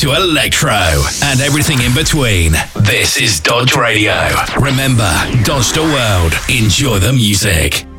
to electro and everything in between. This is Dodge Radio. Remember, dodge the world. Enjoy the music.